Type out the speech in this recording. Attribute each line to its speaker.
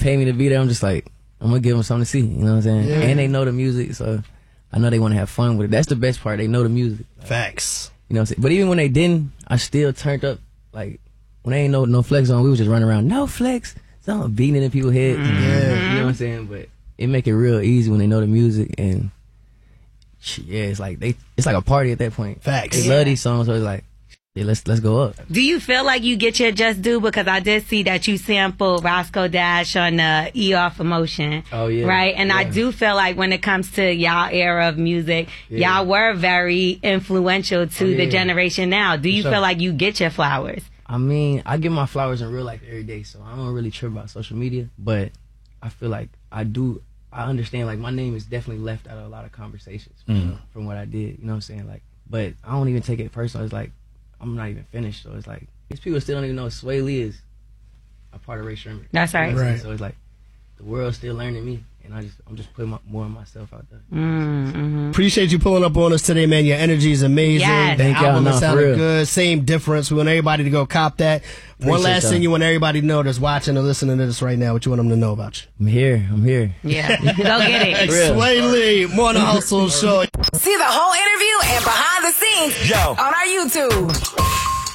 Speaker 1: pay me to be there, I'm just like, I'm gonna give them something to see. You know what I'm saying?
Speaker 2: Yeah.
Speaker 1: And they know the music, so I know they want to have fun with it. That's the best part. They know the music. Like,
Speaker 2: Facts.
Speaker 1: You know what I'm saying? But even when they didn't, I still turned up. Like when they ain't no flex on, we was just running around. No flex. Something beating it in people's heads.
Speaker 2: Yeah.
Speaker 1: You know what I'm saying? But it make it real easy when they know the music, and yeah, it's like a party at that point.
Speaker 2: Facts.
Speaker 1: They love these songs, so it's like, yeah, let's go up.
Speaker 3: Do you feel like you get your just due? Because I did see that you sampled Roscoe Dash on the ER for Motion.
Speaker 1: Oh, yeah.
Speaker 3: Right? And
Speaker 1: Yeah.
Speaker 3: I do feel like when it comes to y'all era of music, y'all were very influential to the generation now. Do you feel like you get your flowers?
Speaker 1: I mean, I get my flowers in real life every day, so I don't really trip about social media, but I feel like I understand, like, my name is definitely left out of a lot of conversations from what I did, you know what I'm saying? Like, but I don't even take it personal. It's like, I'm not even finished, so it's like, these people still don't even know Sway Lee is a part of Ray Sherman.
Speaker 3: That's right.
Speaker 1: You know what I'm saying?
Speaker 2: Right.
Speaker 1: So it's like, the world's still learning me, and I'm just putting more of myself out there.
Speaker 2: Appreciate you pulling up on us today, man. Your energy is amazing.
Speaker 3: Yes.
Speaker 2: The
Speaker 1: Thank y'all.
Speaker 2: album
Speaker 1: No,
Speaker 2: has
Speaker 1: for
Speaker 2: sounded
Speaker 1: real.
Speaker 2: good. Same difference. We want everybody to go cop that. One
Speaker 1: Appreciate
Speaker 2: last thing
Speaker 1: y'all.
Speaker 2: you want everybody to know that's watching or listening to this right now. What you want them to know about you?
Speaker 1: I'm here.
Speaker 3: Yeah. Go get it.
Speaker 1: Real.
Speaker 2: Sway Lee, Morning Hustle Show.
Speaker 4: See the whole interview and behind the scenes on our YouTube.